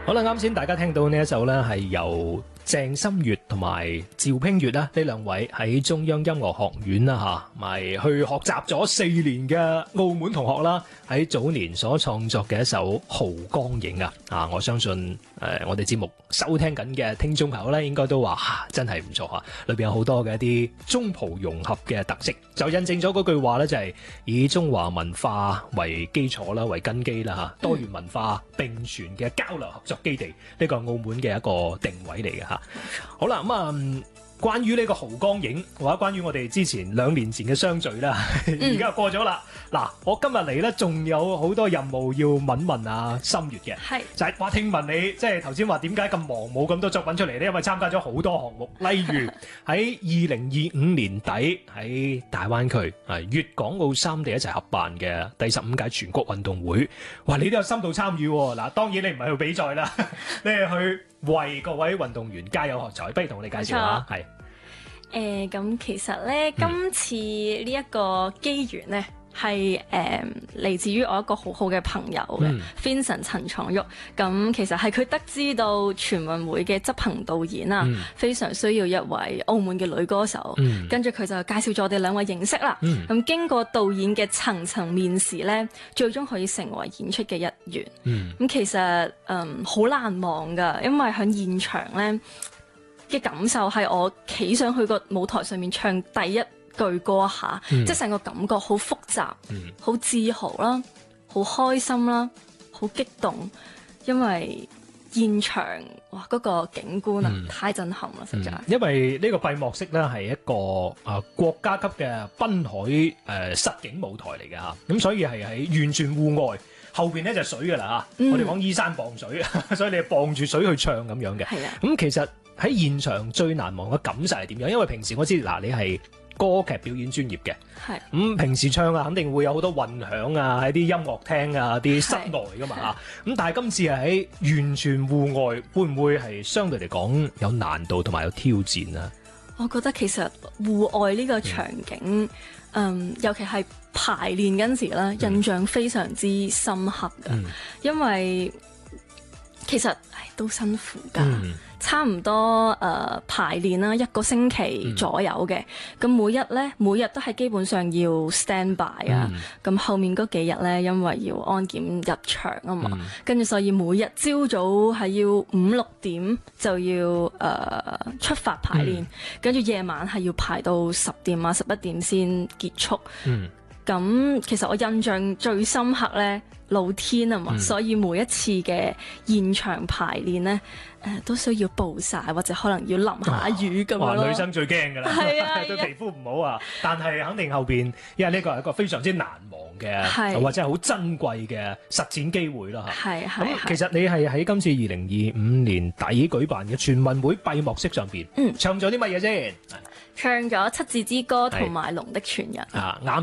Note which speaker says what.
Speaker 1: 好啦，啱先大家聽到呢一首呢，係由鄭心月同埋趙冰月啦，呢兩位喺中央音樂學院啦咪去學習咗4年嘅澳門同學啦，喺早年所創作嘅一首《濠江影》啊！我相信我哋節目收聽緊嘅聽眾朋友咧，應該都話真係唔錯啊！裏邊有好多嘅一啲中葡融合嘅特色，就印證咗嗰句話咧，就係以中華文化為基礎啦，為根基啦多元文化並存嘅交流合作基地，呢個係澳門嘅一個定位嚟嘅嚇。好啦，關於呢個濠江影，或者關於我哋之前2年前嘅相聚啦，而家過咗啦。嗱，我今日嚟咧，仲有好多任務要問阿心月嘅，係就係話聽聞你即係頭先話點解咁忙冇咁多作品出嚟咧？因為參加咗好多項目，例如喺2025年底喺大灣區粵港澳3地一齊合辦嘅第15屆全國運動會，哇！你都有深度參與喎。嗱，當然你唔係去比賽啦，你係去為各位運動員加油喝彩。不如同我哋介紹下，係。
Speaker 2: 咁其實咧，今次呢一個機緣咧，係嚟自於我一個好好嘅朋友嘅 Vincent 陳創鈺。咁其實係佢得知到全運會嘅執行導演啊，非常需要一位澳門嘅女歌手。跟住佢就介紹咗我哋2位認識啦。咁經過導演嘅層層面試咧，最終可以成為演出嘅一員。咁其實好難忘㗎，因為喺現場咧嘅感受係我企上去個舞台上面唱第一句歌下，即係成個感覺好複雜，好自豪啦，好開心啦，好激動，因為現場哇嗰個景觀太震撼啦，實在。
Speaker 1: 因為呢個閉幕式咧係一個國家級嘅濱海實景舞台嚟嘅嚇，咁所以係喺完全戶外。後邊咧就水㗎啦嚇，我哋講依山傍水，所以你係傍住水去唱咁樣嘅。係啊，咁其實喺現場最難忘嘅感受係點樣？因為平時我知你係歌劇表演專業嘅，係咁平時唱肯定會有好多混響喺啲音樂廳啲室內㗎嘛嚇。咁但係今次係喺完全戶外，會唔會係相對嚟講有難度同埋有挑戰啊？
Speaker 2: 我覺得其實戶外呢個場景，尤其係排練嗰陣時咧，印象非常之深刻嘅，因為其實都辛苦㗎，差唔多排練啦1個星期左右嘅，咁每日都係基本上要 stand by 啊，咁後面嗰幾日咧，因為要安檢入場啊嘛，跟住所以每日朝早係要5-6點就要出發排練，跟住夜晚係要排到10點啊11點先結束。咁其實我印象最深刻咧，露天啊嘛，所以每一次嘅現場排練咧，都需要暴曬或者可能要淋下雨咁樣咯。
Speaker 1: 女生最驚㗎啦，對皮膚唔好啊！但係肯定後邊，因為呢個係一個非常之難忘嘅，或者係好珍貴嘅實踐機會啦嚇。咁其實你係喺今次2025年底舉辦嘅全運會閉幕式上邊，唱咗啲乜嘢先？
Speaker 2: 唱咗《七字之歌》同埋《龍的傳人》。啱。